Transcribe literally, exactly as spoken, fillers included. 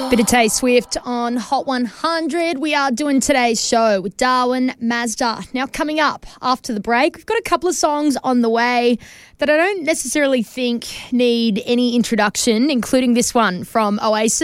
Bit of Tay Swift on Hot one hundred. We are doing today's show with Darwin Mazda. Now, coming up after the break, we've got a couple of songs on the way that I don't necessarily think need any introduction, including this one from Oasis.